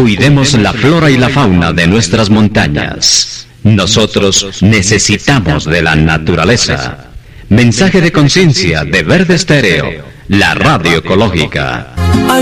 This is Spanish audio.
Cuidemos la flora y la fauna de nuestras montañas. Nosotros necesitamos de la naturaleza. Mensaje de conciencia de Verde Estéreo, la radio ecológica.